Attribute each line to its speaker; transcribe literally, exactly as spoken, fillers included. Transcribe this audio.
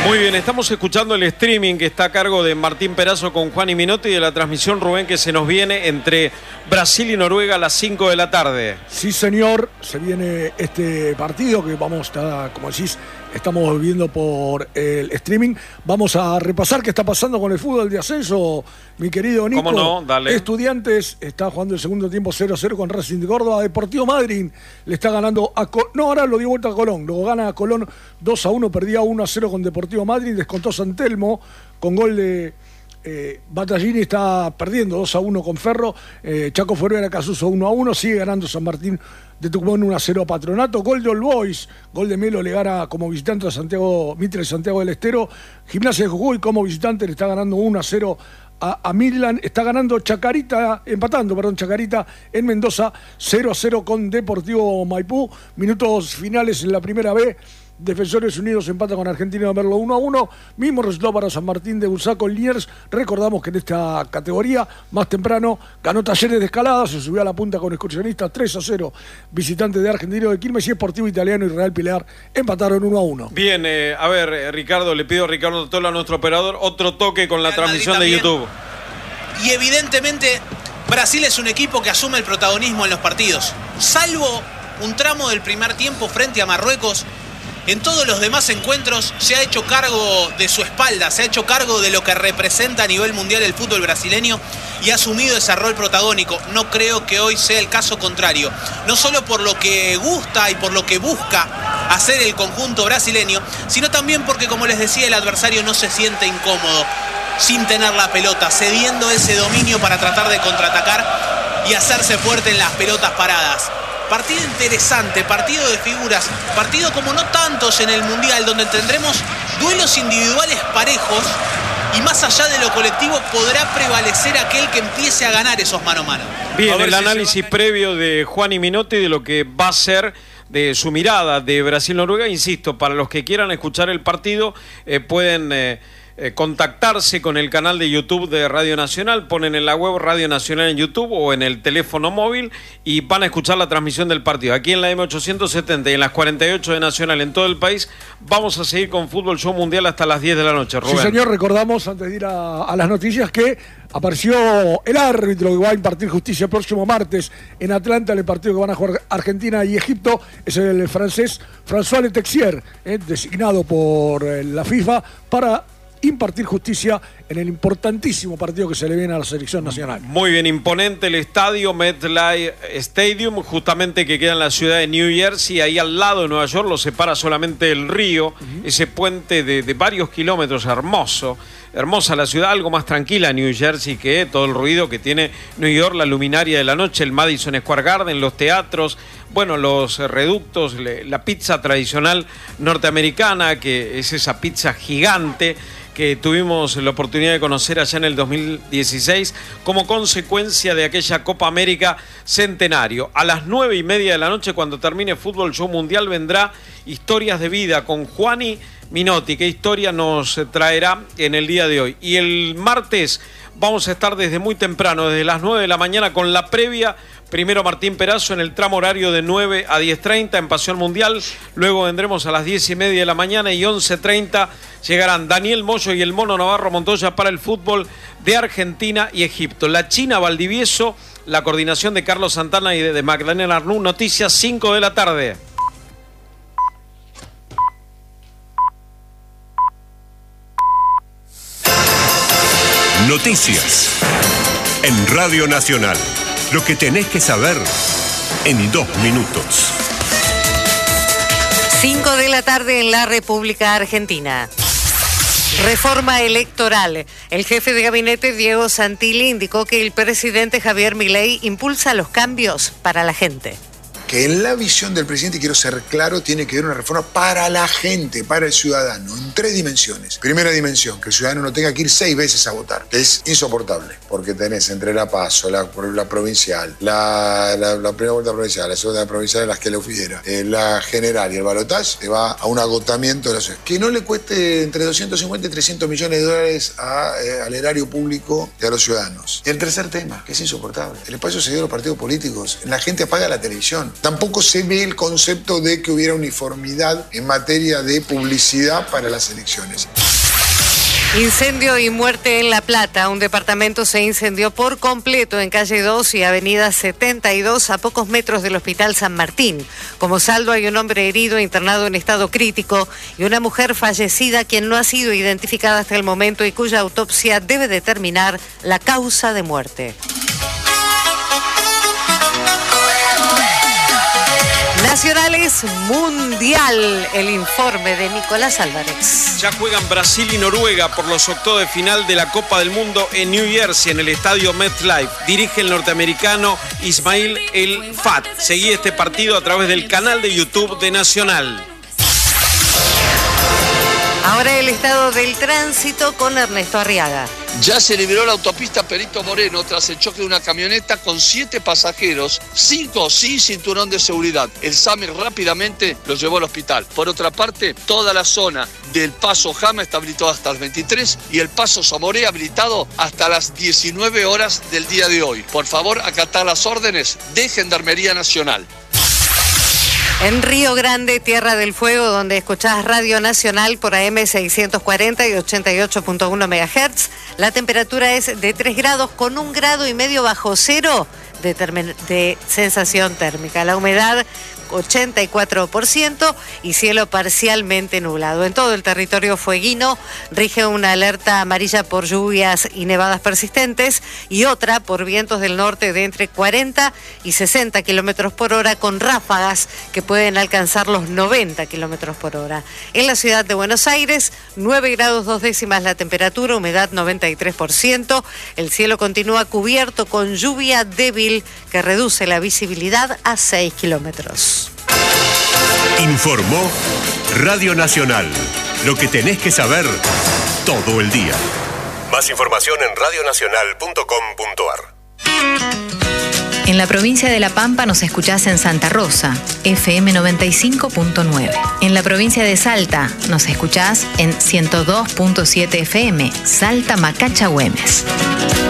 Speaker 1: Muy bien, estamos escuchando el streaming que está a cargo de Martín Perazo con Juan y Minotti y de la transmisión, Rubén, que se nos viene entre Brasil y Noruega a las cinco de la tarde.
Speaker 2: Sí, señor, se viene este partido que vamos a, como decís, estamos viendo por el streaming. Vamos a repasar qué está pasando con el fútbol de ascenso, mi querido Nico.
Speaker 1: ¿Cómo no? Dale.
Speaker 2: Estudiantes está jugando el segundo tiempo cero a cero con Racing de Córdoba. Deportivo Madryn le está ganando a Colón. No, ahora lo dio vuelta a Colón. Luego gana a Colón dos a uno, perdía uno a cero con Deportivo Madryn. Descontó San Telmo con gol de eh, Battaglini, está perdiendo dos a uno con Ferro. Eh, Chaco Foruera Casuso uno a uno. Sigue ganando San Martín de Tucumán uno a cero a Patronato. Gol de All Boys, gol de Melo, le gana como visitante a Santiago Mitre, Santiago del Estero. Gimnasia de Jujuy como visitante le está ganando uno a cero a, a Midland. Está ganando Chacarita, empatando, perdón, Chacarita en Mendoza cero a cero con Deportivo Maipú. Minutos finales en la primera B. Defensores Unidos empata con Argentina de Merlo uno a uno. Mismo resultado para San Martín de Bursaco Liniers. Recordamos que en esta categoría, más temprano, ganó Talleres de Escalada, se subió a la punta con Excursionistas tres a cero. Visitante de Argentino de Quilmes y Sportivo Italiano y Real Pilar empataron uno a uno.
Speaker 1: Bien, eh, a ver, eh, Ricardo, le pido a Ricardo Tola, nuestro operador, otro toque con la
Speaker 3: Real
Speaker 1: transmisión
Speaker 3: Madrid
Speaker 1: de
Speaker 3: también.
Speaker 1: YouTube.
Speaker 3: Y evidentemente, Brasil es un equipo que asume el protagonismo en los partidos. Salvo un tramo del primer tiempo frente a Marruecos, en todos los demás encuentros se ha hecho cargo de su espalda, se ha hecho cargo de lo que representa a nivel mundial el fútbol brasileño y ha asumido ese rol protagónico. No creo que hoy sea el caso contrario. No solo por lo que gusta y por lo que busca hacer el conjunto brasileño, sino también porque, como les decía, el adversario no se siente incómodo sin tener la pelota, cediendo ese dominio para tratar de contraatacar y hacerse fuerte en las pelotas paradas. Partido interesante, partido de figuras, partido como no tantos en el Mundial, donde tendremos duelos individuales parejos y más allá de lo colectivo podrá prevalecer aquel que empiece a ganar esos mano a mano.
Speaker 1: Bien,
Speaker 3: A
Speaker 1: el
Speaker 3: ver si
Speaker 1: análisis
Speaker 3: se
Speaker 1: previo de Juan y Minotti de lo que va a ser de su mirada de Brasil-Noruega. Insisto, para los que quieran escuchar el partido, eh, pueden eh, eh, contactarse con el canal de YouTube de Radio Nacional, ponen en la web Radio Nacional en YouTube o en el teléfono móvil y van a escuchar la transmisión del partido. Aquí en la M ochocientos setenta y en las cuarenta y ocho de Nacional en todo el país, vamos a seguir con Fútbol Show Mundial hasta las diez de la noche, Rubén.
Speaker 2: Sí, señor, recordamos antes de ir a, a las noticias que apareció el árbitro que va a impartir justicia el próximo martes en Atlanta, en el partido que van a jugar Argentina y Egipto. Es el francés François Letexier, eh, designado por eh, la FIFA para impartir justicia en el importantísimo partido que se le viene a la selección nacional.
Speaker 1: Muy bien, imponente el estadio MetLife Stadium, justamente que queda en la ciudad de New Jersey, ahí al lado de Nueva York, lo separa solamente el río, uh-huh. Ese puente de, de varios kilómetros, hermoso, hermosa la ciudad, algo más tranquila New Jersey que todo el ruido que tiene New York, la luminaria de la noche, el Madison Square Garden, los teatros, bueno, los reductos, la pizza tradicional norteamericana, que es esa pizza gigante que tuvimos la oportunidad de conocer allá en el dos mil dieciséis como consecuencia de aquella Copa América Centenario. A las nueve y media de la noche, cuando termine Fútbol Show Mundial, vendrá Historias de Vida con Juani Minotti. ¿Qué historia nos traerá en el día de hoy? Y el martes vamos a estar desde muy temprano, desde las nueve de la mañana, con la previa. Primero Martín Perazo en el tramo horario de nueve a diez treinta en Pasión Mundial. Luego vendremos a las diez y media de la mañana y once treinta llegarán Daniel Moyo y el Mono Navarro Montoya para el fútbol de Argentina y Egipto. La China Valdivieso, la coordinación de Carlos Santana y de, de Magdalena Arnú. Noticias cinco de la tarde.
Speaker 4: Noticias en Radio Nacional. Lo que tenés que saber en dos minutos.
Speaker 5: cinco de la tarde en la República Argentina. Reforma electoral. El jefe de gabinete, Diego Santilli, indicó que el presidente Javier Milei impulsa los cambios para la gente.
Speaker 6: Que en la visión del presidente, quiero ser claro, tiene que haber una reforma para la gente, para el ciudadano, en tres dimensiones. Primera dimensión, que el ciudadano no tenga que ir seis veces a votar, que es insoportable, porque tenés entre la PASO, la, la provincial, la, la, la primera vuelta provincial, la segunda provincial, las que le hubiera, eh, la general y el balotaje, te va a un agotamiento de la ciudad. Que no le cueste entre doscientos cincuenta y trescientos millones de dólares a, eh, al erario público y a los ciudadanos. Y el tercer tema, que es insoportable, el espacio cedido a los partidos políticos. La gente apaga la televisión. Tampoco se ve el concepto de que hubiera uniformidad en materia de publicidad para las elecciones.
Speaker 5: Incendio y muerte en La Plata. Un departamento se incendió por completo en calle dos y avenida setenta y dos, a pocos metros del Hospital San Martín. Como saldo hay un hombre herido internado en estado crítico y una mujer fallecida quien no ha sido identificada hasta el momento y cuya autopsia debe determinar la causa de muerte. Nacionales Mundial, el informe de Nicolás Álvarez.
Speaker 1: Ya juegan Brasil y Noruega por los octavos de final de la Copa del Mundo en New Jersey, en el estadio MetLife. Dirige el norteamericano Ismail El Fat. Seguí este partido a través del canal de YouTube de Nacional.
Speaker 5: Ahora el estado del tránsito con Ernesto Arriaga.
Speaker 7: Ya se liberó la autopista Perito Moreno tras el choque de una camioneta con siete pasajeros, cinco sin cinturón de seguridad. El SAME rápidamente los llevó al hospital. Por otra parte, toda la zona del Paso Jama está habilitada hasta las veintitrés y el Paso Zamoré habilitado hasta las diecinueve horas del día de hoy. Por favor, acatar las órdenes de Gendarmería Nacional.
Speaker 5: En Río Grande, Tierra del Fuego, donde escuchás Radio Nacional por A M seiscientos cuarenta y ochenta y ocho punto uno megahertz, la temperatura es de tres grados con un grado y medio bajo cero de, term- de sensación térmica. La humedad ochenta y cuatro por ciento y cielo parcialmente nublado. En todo el territorio fueguino rige una alerta amarilla por lluvias y nevadas persistentes y otra por vientos del norte de entre cuarenta y sesenta kilómetros por hora con ráfagas que pueden alcanzar los noventa kilómetros por hora. En la ciudad de Buenos Aires, nueve grados dos décimas la temperatura, humedad noventa y tres por ciento. El cielo continúa cubierto con lluvia débil que reduce la visibilidad a seis kilómetros.
Speaker 4: Informó Radio Nacional. Lo que tenés que saber todo el día. Más información en radio nacional punto com punto a r.
Speaker 8: En la provincia de La Pampa nos escuchás en Santa Rosa, F M noventa y cinco punto nueve. En la provincia de Salta nos escuchás en ciento dos punto siete F M, Salta Macacha Güemes.